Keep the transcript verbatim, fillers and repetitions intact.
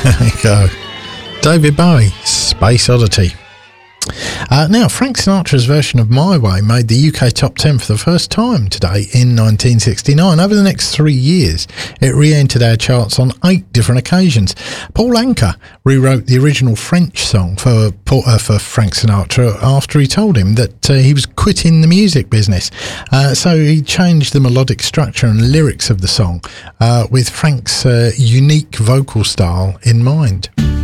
There you go. David Bowie, Space Oddity. Uh, now, Frank Sinatra's version of My Way made the U K top ten for the first time today in nineteen sixty-nine. Over the next three years, it re-entered our charts on eight different occasions. Paul Anka rewrote the original French song for uh, for Frank Sinatra after he told him that uh, he was quitting the music business. Uh, so he changed the melodic structure and lyrics of the song uh, with Frank's uh, unique vocal style in mind.